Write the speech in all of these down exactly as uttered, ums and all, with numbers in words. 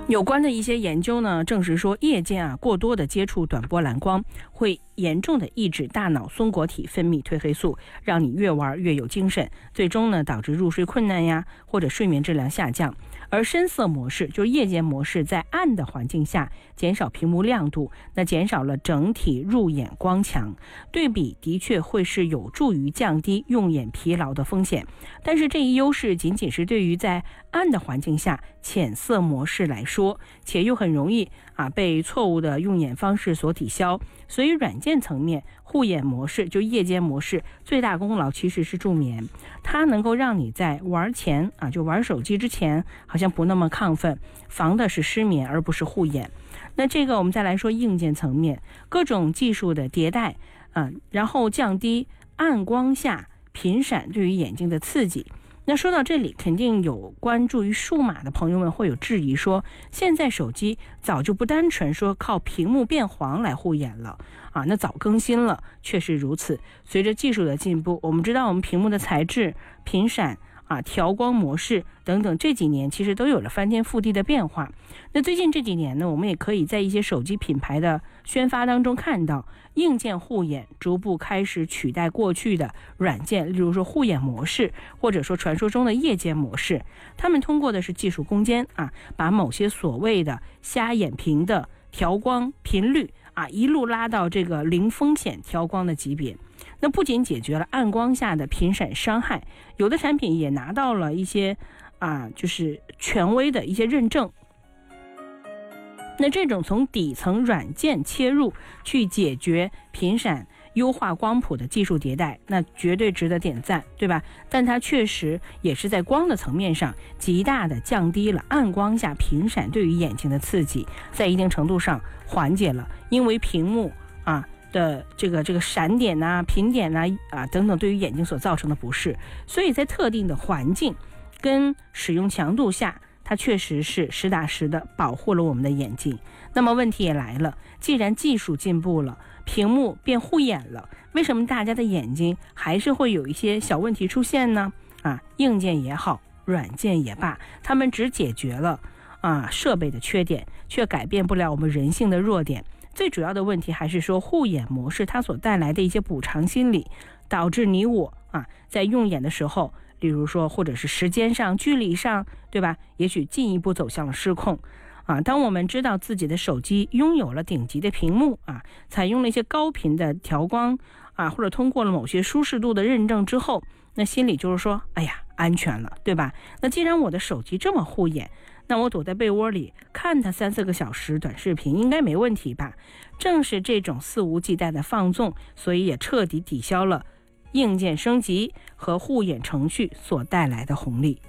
有关的一些研究呢，证实说夜间啊过多的接触短波蓝光会严重的抑制大脑松果体分泌褪黑素，让你越玩越有精神，最终呢导致入睡困难呀，或者睡眠质量下降。而深色模式就是夜间模式，在暗的环境下减少屏幕亮度，那减少了整体入眼光强，对比的确会是有助于降低用眼疲劳的风险。但是这一优势仅仅是对于在暗的环境下浅色模式来说，且又很容易啊被错误的用眼方式所抵消。所以软件层面，护眼模式就夜间模式最大功劳其实是助眠，它能够让你在玩前啊就玩手机之前好像不那么亢奋，防的是失眠而不是护眼。那这个我们再来说硬件层面，各种技术的迭代啊，然后降低暗光下频闪对于眼睛的刺激。那说到这里，肯定有关注于数码的朋友们会有质疑说，现在手机早就不单纯说靠屏幕变黄来护眼了啊，那早更新了，确实如此。随着技术的进步，我们知道我们屏幕的材质、频闪啊、调光模式等等，这几年其实都有了翻天覆地的变化。那最近这几年呢，我们也可以在一些手机品牌的宣发当中看到，硬件护眼逐步开始取代过去的软件，例如说护眼模式，或者说传说中的夜间模式。他们通过的是技术攻坚啊，把某些所谓的瞎眼屏的调光频率啊，一路拉到这个零风险调光的级别。那不仅解决了暗光下的频闪伤害，有的产品也拿到了一些啊，就是权威的一些认证。那这种从底层软件切入去解决频闪、优化光谱的技术迭代，那绝对值得点赞，对吧？但它确实也是在光的层面上极大的降低了暗光下频闪对于眼睛的刺激，在一定程度上缓解了因为屏幕啊的这个这个闪点啊、频点啊啊等等对于眼睛所造成的不适。所以在特定的环境跟使用强度下，它确实是实打实的保护了我们的眼睛。那么问题也来了，既然技术进步了，屏幕变护眼了，为什么大家的眼睛还是会有一些小问题出现呢？啊，硬件也好，软件也罢，他们只解决了啊设备的缺点，却改变不了我们人性的弱点。最主要的问题还是说护眼模式它所带来的一些补偿心理，导致你我啊在用眼的时候，例如说或者是时间上、距离上，对吧？也许进一步走向了失控啊。当我们知道自己的手机拥有了顶级的屏幕啊，采用了一些高频的调光啊，或者通过了某些舒适度的认证之后，那心里就是说，哎呀，安全了，对吧？那既然我的手机这么护眼，那我躲在被窝里看它三四个小时短视频应该没问题吧？正是这种肆无忌惮的放纵，所以也彻底抵消了硬件升级和护眼程序所带来的红利。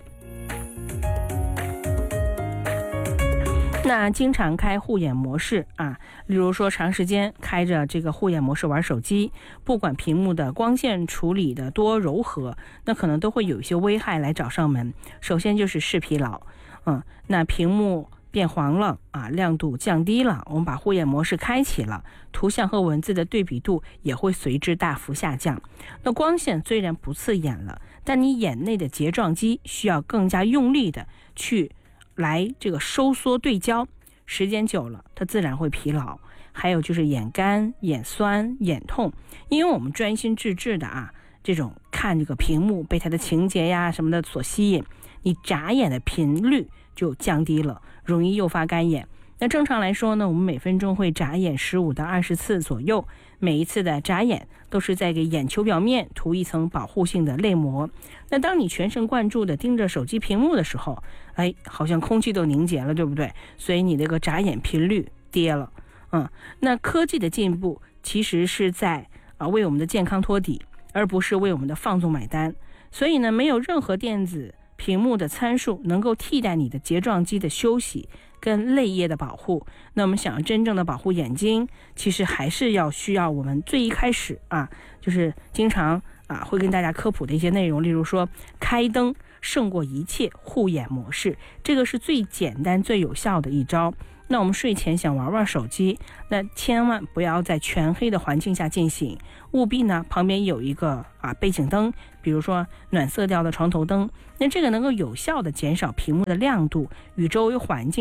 那经常开护眼模式啊，例如说长时间开着这个护眼模式玩手机，不管屏幕的光线处理的多柔和，那可能都会有一些危害来找上门。首先就是视疲劳，嗯，那屏幕变黄了啊，亮度降低了，我们把护眼模式开启了，图像和文字的对比度也会随之大幅下降。那光线虽然不刺眼了，但你眼内的睫状肌需要更加用力的去来这个收缩对焦，时间久了它自然会疲劳。还有就是眼干、眼酸、眼痛，因为我们专心致志的啊这种看这个屏幕，被它的情节呀什么的所吸引，你眨眼的频率就降低了，容易诱发干眼。那正常来说呢，我们每分钟会眨眼十五到二十次左右，每一次的眨眼都是在给眼球表面涂一层保护性的泪膜。那当你全神贯注的盯着手机屏幕的时候，哎，好像空气都凝结了，对不对？所以你这个眨眼频率跌了。嗯，那科技的进步其实是在啊为我们的健康托底，而不是为我们的放纵买单。所以呢，没有任何电子屏幕的参数能够替代你的睫状肌的休息跟泪液的保护。那我们想要真正的保护眼睛，其实还是要需要我们最一开始啊，就是经常啊会跟大家科普的一些内容，例如说开灯胜过一切护眼模式，这个是最简单最有效的一招。那我们睡前想玩玩手机，那千万不要在全黑的环境下进行，务必呢旁边有一个啊背景灯，比如说暖色调的床头灯，那这个能够有效的减少屏幕的亮度与周围环境的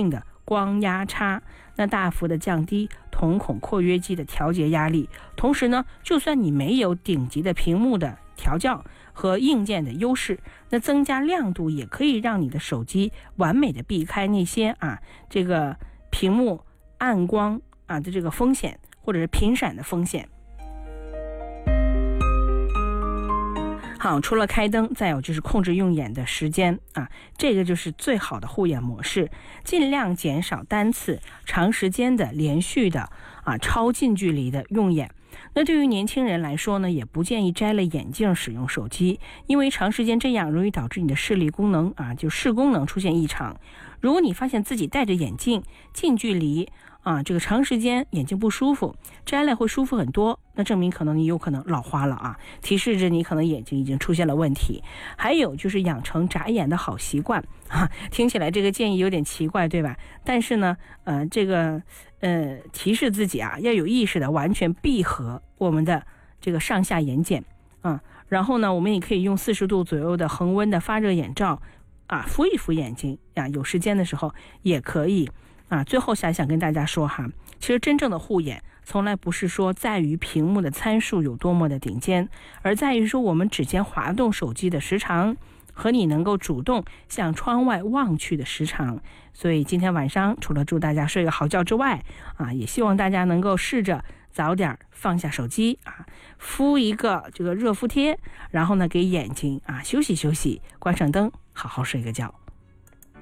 光压差，那大幅的降低瞳孔括约肌的调节压力。同时呢，就算你没有顶级的屏幕的调教和硬件的优势，那增加亮度也可以让你的手机完美的避开那些啊这个屏幕暗光啊的这个风险，或者是频闪的风险。好，除了开灯，再有就是控制用眼的时间啊，这个就是最好的护眼模式，尽量减少单次长时间的连续的啊超近距离的用眼。那对于年轻人来说呢，也不建议摘了眼镜使用手机，因为长时间这样容易导致你的视力功能啊就视功能出现异常。如果你发现自己戴着眼镜近距离啊，这个长时间眼睛不舒服，摘了会舒服很多，那证明可能你有可能老花了啊，提示着你可能眼睛已经出现了问题。还有就是养成眨眼的好习惯啊，听起来这个建议有点奇怪，对吧？但是呢，呃，这个呃提示自己啊，要有意识的完全闭合我们的这个上下眼睑啊，然后呢，我们也可以用四十度左右的恒温的发热眼罩啊敷一敷眼睛啊，有时间的时候也可以。啊，最后想想跟大家说哈，其实真正的护眼从来不是说在于屏幕的参数有多么的顶尖，而在于说我们指尖滑动手机的时长和你能够主动向窗外望去的时长。所以今天晚上除了祝大家睡个好觉之外啊，也希望大家能够试着早点放下手机啊，敷一个这个热敷贴，然后呢给眼睛啊休息休息，关上灯，好好睡个觉。